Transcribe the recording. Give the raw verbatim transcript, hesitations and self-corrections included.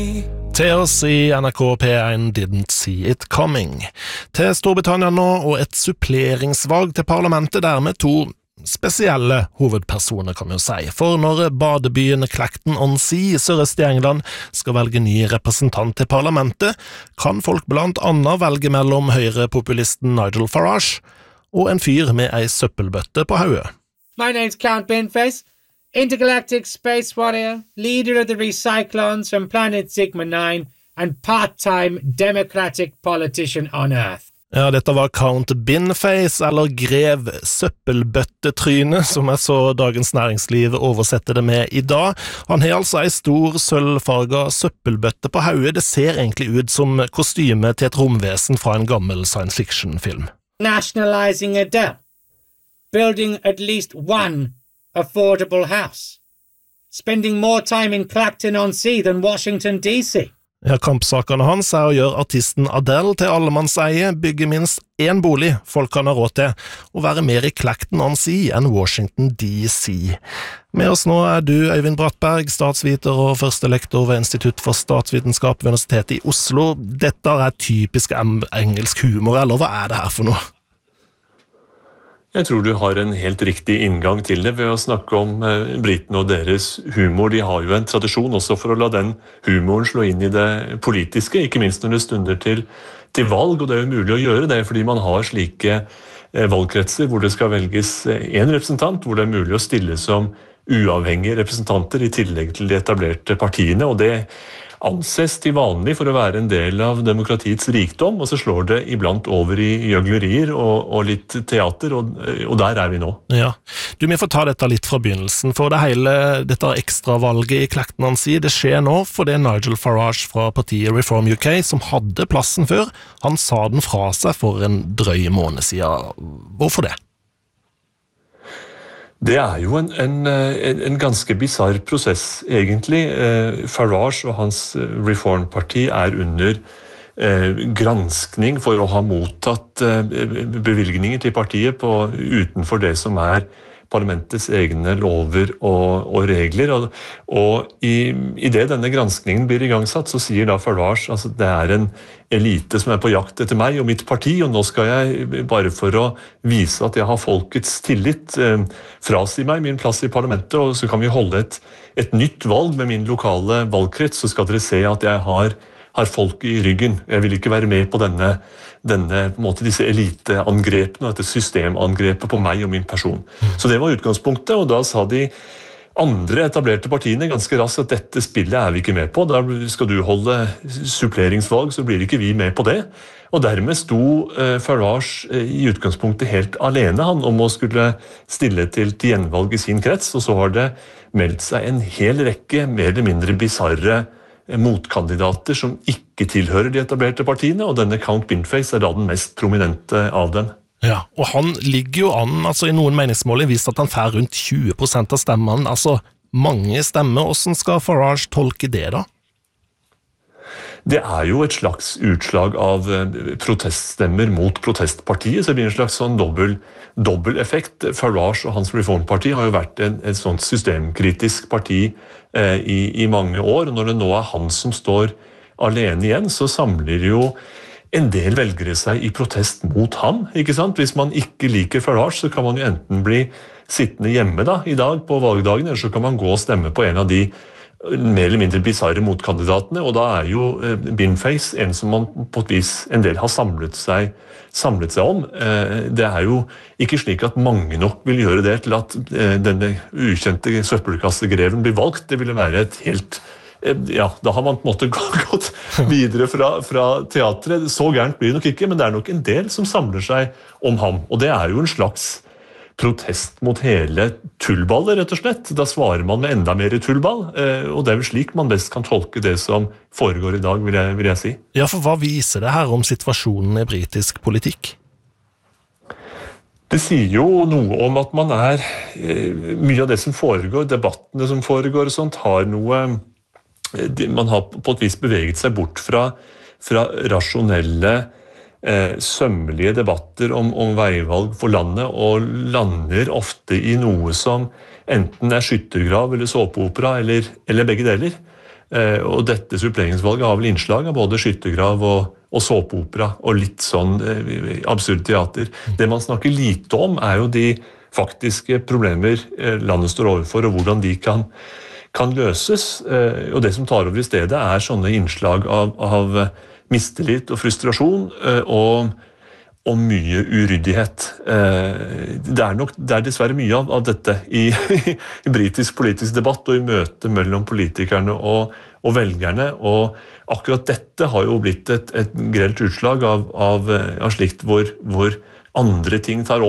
Til oss i N R K P one Didn't See It Coming. Til Storbritannia nå, og et suppleringsvalg til parlamentet der med to spesielle hovedpersoner, kan vi jo si. For når badebyen Clacton-on-Sea i sørøst i England skal velge ny representant til parlamentet, kan folk blant annet velge mellom høyrepopulisten Nigel Farage og en fyr med ei søppelbøtte på hodet. My name's Count Binface, intergalactic space warrior, leader of the Recyclons from planet Sigma nine, and part-time democratic politician on Earth. Ja, dette var Count Binface, eller Grev Søppelbøttetryne, som jeg så Dagens Næringsliv oversette det med i dag. Han har altså ei stor sølvfarga søppelbøtte på hodet. Det ser egentlig ut som kostyme til et romvesen fra en gammel science fiction-film. Nationalizing a debt. Building at least one affordable house. Spending more time in Clacton-on-Sea than Washington D C. Ja, kampsakene hans er å gjøre artisten Adele til allemannseie, bygge minst én bolig folk kan ha råd til, og være mer i Clacton-on-Sea enn Washington D C. Med oss nå er du, Øyvind Brattberg, statsviter og førstelektor ved Institutt for statsvitenskap ved Universitetet i Oslo. Dette er typisk engelsk humor, eller hva er det her for noe? Jeg tror du har en helt riktig inngang til det ved å snakke om eh, britene og deres humor. De har jo en tradisjon også for å la den humoren slå inn i det politiske, ikke minst når det stunder til, til valg, og det er jo mulig å gjøre det fordi man har slike eh, valgkretser hvor det skal velges en representant, hvor det er mulig å stille som uavhengige representanter i tillegg til de etablerte partiene, og det anses til vanlig for å være en del av demokratiets rikdom, og så slår det iblant over i gjøglerier og, og litt teater, og, og der er vi nå. Ja, du må få ta dette litt fra begynnelsen, for det hele dette ekstravalget i Clacton-on-Sea, det skjer nå fordi Nigel Farage fra partiet Reform U K, som hadde plassen før, han sa den fra seg for en drøy måned siden. Hvorfor det? Det er jo en, en, en ganske bizarr prosess, egentlig. Farage og hans Reform-parti er under eh, granskning for å ha mottatt eh, bevilgninger til partiet på, utenfor det som er parlamentets egne lover og, og regler. Og, og i, i det denne granskningen blir igangsatt, så sier da Farage at altså, det er en elite som er på jakt etter meg og mitt parti, og nå skal jeg, bare for å vise at jeg har folkets tillit, eh, frasi meg min plass i parlamentet, og så kan vi holde et, et nytt valg med min lokale valgkrets, så skal dere se at jeg har har folk i ryggen. Jeg vil ikke være med på denne, denne på en måte, disse eliteangrepene, dette systemangrepet på meg og min person. Mm. Så det var utgangspunktet, og da sa de andre etablerte partiene ganske raskt at dette spillet er vi ikke med på. Da skal du holde suppleringsvalg, så blir ikke vi med på det. Og dermed sto eh, Farage eh, i utgangspunktet helt alene han om å skulle stille til, til gjenvalg i sin krets, og så har det meldt seg en hel rekke mer eller mindre bizarre motkandidater som ikke tilhører de etablerte partiene, og denne Count Binface er da den mest prominente av dem. Ja, og han ligger jo an, altså i noen meningsmål vist at han får rundt tjue prosent av stemmene, altså mange stemmer. Hvordan skal Farage tolke det da? Det er jo et slags utslag av proteststemmer mot protestpartiet, så det blir en slags sånn dobbel, dobbel effekt. Farage og hans Reform-parti har jo vært en, et sånt systemkritisk parti eh, i, i mange år, og når det nå er han som står alene igjen, så samler jo en del velgere seg i protest mot ham, ikke sant? Hvis man ikke liker Farage, så kan man jo enten bli sittende hjemme da, i dag på valgdagen, eller så kan man gå og stemme på en av de mer eller mindre bizarre motkandidatene, og da er jo Binface en som man på et vis en del har samlet seg, samlet seg om. Det er jo ikke slik at mange nok vil gjøre det til at denne ukjente søppelkassegreven blir valgt. Det ville være et helt, ja, da har man på en måte gått videre fra, fra teatret. Så gærent blir det nok ikke, men det er nok en del som samler seg om ham, og det er jo en slags protest mot hele tullballet, rett og slett. Da svarer man med enda mer tullball, og det er jo slik man best kan tolke det som foregår i dag, vil jeg, vil jeg si. Ja, for hva viser det her om situasjonen i britisk politikk? Det sier jo noe om at man er, mye av det som foregår, debattene som foregår og sånt, har noe, man har på et vis beveget seg bort fra, fra rasjonelle Eh, sømmelige debatter om, om veivalg for landet, og lander ofte i noe som enten er skyttergrav eller såpeopera, eller, eller begge deler. Og dette suppleringsvalget har vel innslag av både skyttergrav og, og såpeopera og litt sånn absurd teater. Det man snakker lite om er jo de faktiske problemer landet står overfor, og hvordan de kan, kan løses. Og det som tar over i stedet er sånne innslag av, av mistillit og frustrasjon og og mye uryddighet. Det er, nok, det er dessverre mye av, av dette i, i britisk politisk debatt og i møte mellom politikerne og, og velgerne, og akkurat dette har jo blitt et, et grelt utslag av, av, av slikt hvor, hvor andre ting tar over.